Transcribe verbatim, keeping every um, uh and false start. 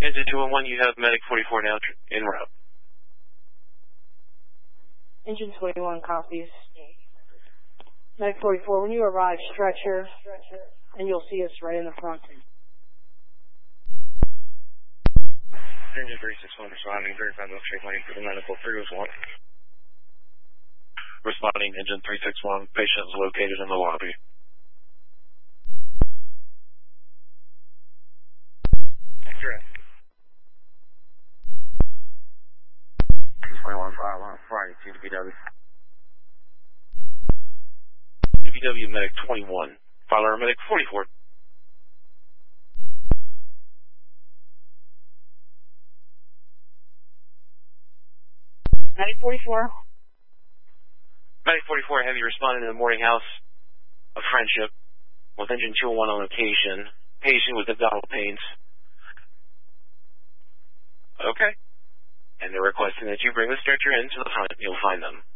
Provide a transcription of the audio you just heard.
Engine two one one, you have Medic forty-four now en route. Engine twenty-one copies. Medic forty-four, when you arrive, stretcher, and you'll see us right in the front. Engine three six one responding, verify milkshake lane for the medical three oh one. Responding, Engine three six one, patient is located in the lobby. Correct. twenty-one five one, Friday, T V W. T V W Medic twenty-one, Filer Medic forty-four. Medic forty-four. Medic forty-four, have you responded to the morning house of Friendship with Engine two oh one on location, patient with abdominal pains. Okay. And they're requesting that you bring the stretcher in to the front. You'll find them.